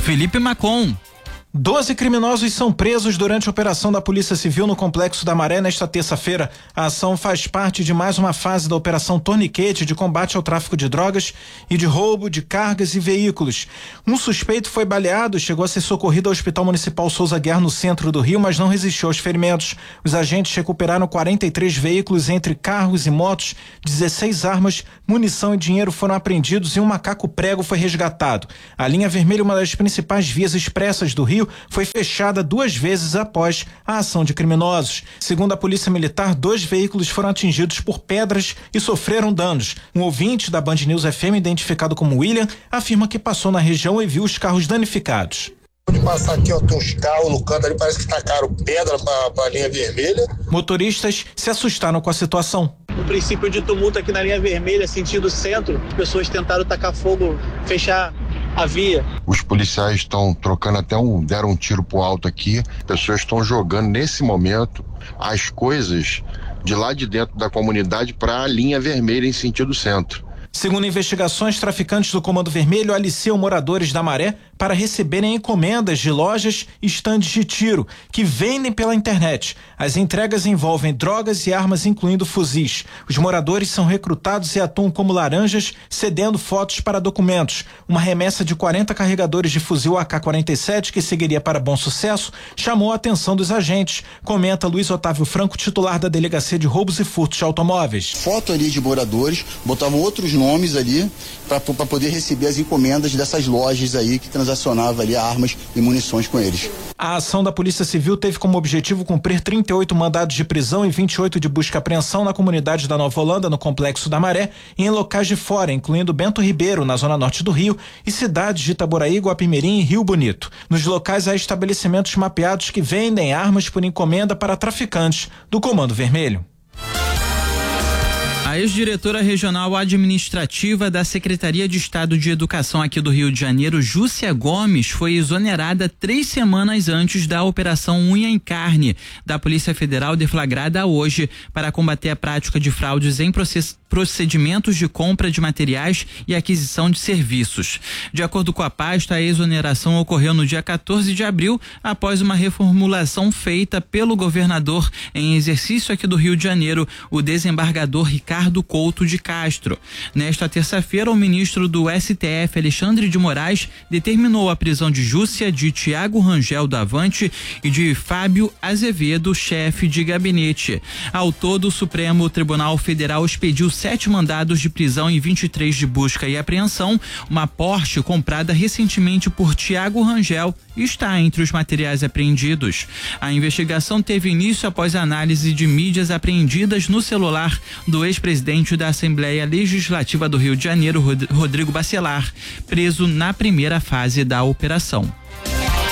Felipe Macon. 12 criminosos são presos durante a operação da Polícia Civil no Complexo da Maré nesta terça-feira. A ação faz parte de mais uma fase da Operação Torniquete de combate ao tráfico de drogas e de roubo de cargas e veículos. Um suspeito foi baleado e chegou a ser socorrido ao Hospital Municipal Souza Guerra no centro do Rio, mas não resistiu aos ferimentos. Os agentes recuperaram 43 veículos entre carros e motos, 16 armas, munição e dinheiro foram apreendidos e um macaco prego foi resgatado. A linha vermelha, uma das principais vias expressas do Rio, foi fechada 2 vezes após a ação de criminosos. Segundo a Polícia Militar, 2 veículos foram atingidos por pedras e sofreram danos. Um ouvinte da Band News FM, identificado como William, afirma que passou na região e viu os carros danificados. De passar aqui, ó, tem uns carros no canto ali, parece que tacaram pedra para a linha vermelha. Motoristas se assustaram com a situação. Um princípio de tumulto aqui na linha vermelha, sentido centro, pessoas tentaram tacar fogo, fechar a via. Os policiais estão trocando deram um tiro pro alto aqui, pessoas estão jogando nesse momento as coisas de lá de dentro da comunidade para a linha vermelha em sentido centro. Segundo investigações, traficantes do Comando Vermelho aliciam moradores da Maré para receberem encomendas de lojas e estandes de tiro que vendem pela internet. As entregas envolvem drogas e armas, incluindo fuzis. Os moradores são recrutados e atuam como laranjas, cedendo fotos para documentos. Uma remessa de 40 carregadores de fuzil AK-47, que seguiria para Bom Sucesso, chamou a atenção dos agentes, comenta Luiz Otávio Franco, titular da Delegacia de Roubos e Furtos de Automóveis. Foto ali de moradores, botavam outros nomes ali para poder receber as encomendas dessas lojas aí que transacionava ali armas e munições com eles. A ação da Polícia Civil teve como objetivo cumprir 38 mandados de prisão e 28 de busca e apreensão na comunidade da Nova Holanda, no Complexo da Maré, e em locais de fora, incluindo Bento Ribeiro, na zona norte do Rio, e cidades de Itaboraí, Guapimirim e Rio Bonito. Nos locais há estabelecimentos mapeados que vendem armas por encomenda para traficantes do Comando Vermelho. A ex-diretora regional administrativa da Secretaria de Estado de Educação aqui do Rio de Janeiro, Júcia Gomes, foi exonerada 3 semanas antes da Operação Unha em Carne da Polícia Federal, deflagrada hoje para combater a prática de fraudes em procedimentos de compra de materiais e aquisição de serviços. De acordo com a pasta, a exoneração ocorreu no dia 14 de abril, após uma reformulação feita pelo governador em exercício aqui do Rio de Janeiro, o desembargador Ricardo Couto de Castro. Nesta terça-feira, o ministro do STF, Alexandre de Moraes, determinou a prisão de Júcia, de Tiago Rangel do Avante e de Fábio Azevedo, chefe de gabinete. Ao todo, o Supremo Tribunal Federal expediu 7 mandados de prisão e 23 de busca e apreensão. Uma Porsche comprada recentemente por Tiago Rangel está entre os materiais apreendidos. A investigação teve início após a análise de mídias apreendidas no celular do ex-presidente da Assembleia Legislativa do Rio de Janeiro, Rodrigo Bacelar, preso na primeira fase da operação.